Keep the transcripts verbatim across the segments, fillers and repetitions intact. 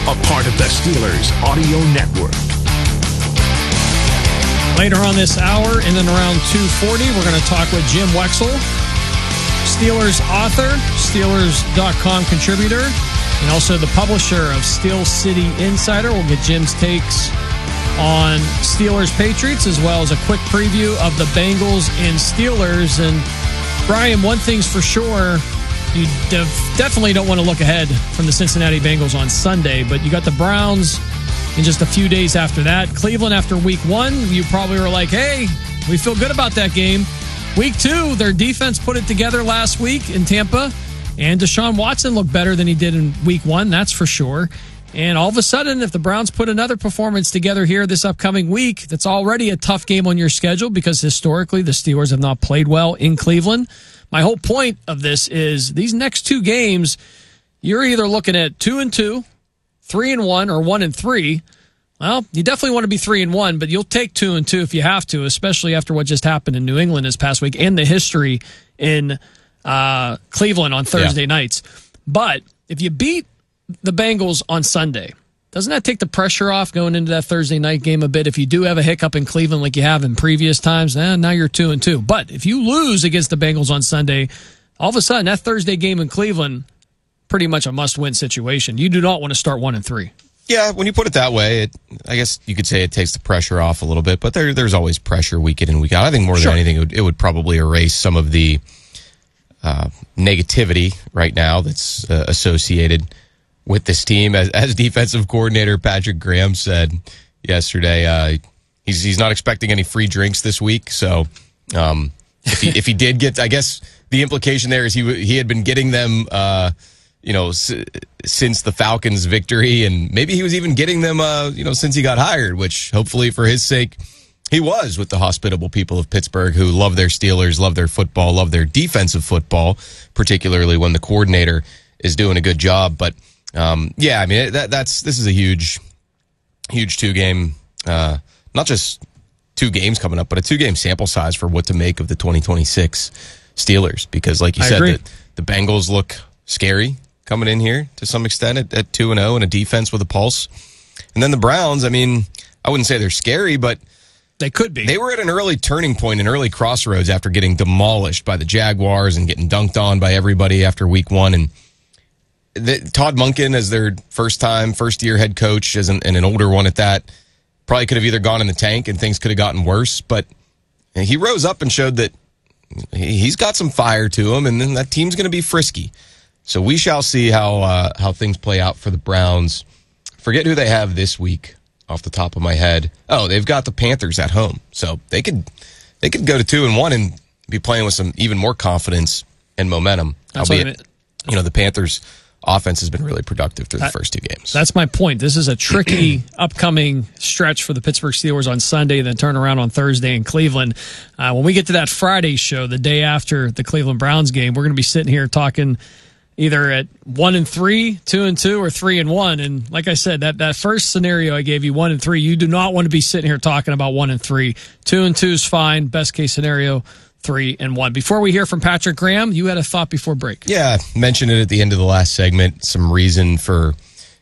a part of the Steelers Audio Network. Later on this hour, in and around two forty, we're going to talk with Jim Wexell, Steelers author, Steelers dot com contributor, and also the publisher of Steel City Insider. We'll get Jim's takes on Steelers Patriots, as well as a quick preview of the Bengals and Steelers. And Brian, one thing's for sure, you def- definitely don't want to look ahead from the Cincinnati Bengals on Sunday, but you got the Browns in just a few days after that. Cleveland after week one, you probably were like, hey, we feel good about that game. Week two, their defense put it together last week in Tampa, and Deshaun Watson looked better than he did in week one, that's for sure. And all of a sudden, if the Browns put another performance together here this upcoming week, that's already a tough game on your schedule because historically the Steelers have not played well in Cleveland. My whole point of this is these next two games, you're either looking at two and two, three and one, or one and three. Well, you definitely want to be three and one, but you'll take two and two if you have to, especially after what just happened in New England this past week and the history in uh, Cleveland on Thursday yeah. nights. But if you beat the Bengals on Sunday, doesn't that take the pressure off going into that Thursday night game a bit? If you do have a hiccup in Cleveland like you have in previous times, eh, now you're two and two. But if you lose against the Bengals on Sunday, all of a sudden that Thursday game in Cleveland, pretty much a must-win situation. You do not want to start one and three. Yeah, when you put it that way, it, I guess you could say it takes the pressure off a little bit, but there, there's always pressure week in and week out. I think more sure. than anything, it would, it would probably erase some of the uh, negativity right now that's uh, associated with this team. As, as defensive coordinator Patrick Graham said yesterday, uh, he's he's not expecting any free drinks this week. So um, if he if he did get, I guess the implication there is he he had been getting them. Uh, you know, s- since the Falcons' victory, and maybe he was even getting them, uh, you know, since he got hired, which hopefully for his sake, he was with the hospitable people of Pittsburgh who love their Steelers, love their football, love their defensive football, particularly when the coordinator is doing a good job. But, um, yeah, I mean, that, that's, this is a huge, huge two game, uh, not just two games coming up, but a two game sample size for what to make of the twenty twenty-six Steelers. Because like you I said, agree. the, the Bengals look scary coming in here to some extent at, at two and oh and a defense with a pulse. And then the Browns, I mean, I wouldn't say they're scary, but they could be. They were at an early turning point, an early crossroads after getting demolished by the Jaguars and getting dunked on by everybody after week one. And the, Todd Monken, as their first time, first year head coach, as an, and an older one at that, probably could have either gone in the tank and things could have gotten worse. But he rose up and showed that he's got some fire to him, and then that team's going to be frisky. So we shall see how uh, how things play out for the Browns. Forget who they have this week off the top of my head. Oh, they've got the Panthers at home, so they could they could go to two and one and be playing with some even more confidence and momentum. That's Albeit, what I mean. you know, the Panthers' offense has been really productive through the first two games. That's my point. This is a tricky upcoming stretch for the Pittsburgh Steelers on Sunday, then turn around on Thursday in Cleveland. Uh, when we get to that Friday show, the day after the Cleveland Browns game, we're going to be sitting here talking either at one and three, two and two, or three and one. And like I said, that, that first scenario I gave you, one and three, you do not want to be sitting here talking about one and three. Two and two is fine. Best case scenario, three and one. Before we hear from Patrick Graham, you had a thought before break. Yeah, mentioned it at the end of the last segment. Some reason for,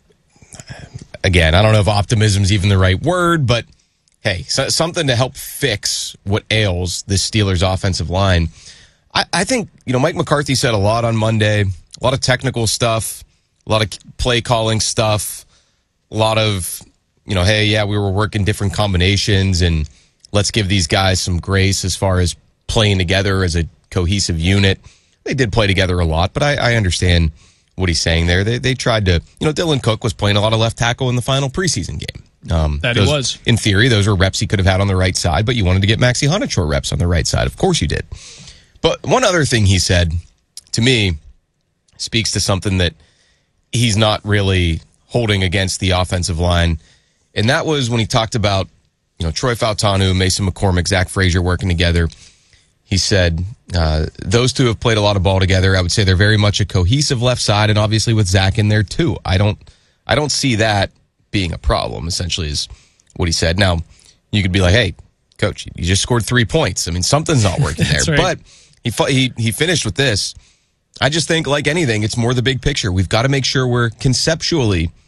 again, I don't know if optimism is even the right word, but hey, so, something to help fix what ails this Steelers offensive line. I, I think, you know, Mike McCarthy said a lot on Monday. A lot of technical stuff, a lot of play calling stuff, a lot of, you know, hey, yeah, we were working different combinations and let's give these guys some grace as far as playing together as a cohesive unit. They did play together a lot, but I, I understand what he's saying there. They they tried to, you know, Dylan Cook was playing a lot of left tackle in the final preseason game. Um, that those, he was. In theory, those were reps he could have had on the right side, but you wanted to get Maxie Hunachor reps on the right side. Of course you did. But one other thing he said to me speaks to something that he's not really holding against the offensive line. And that was when he talked about, you know, Troy Fautanu, Mason McCormick, Zach Frazier working together. He said, uh, those two have played a lot of ball together. I would say they're very much a cohesive left side, and obviously with Zach in there too. I don't, I don't see that being a problem, essentially is what he said. Now, you could be like, hey, coach, you just scored three points. I mean, something's not working there. Right. But he, he, he finished with this. I just think, like anything, it's more the big picture. We've got to make sure we're conceptually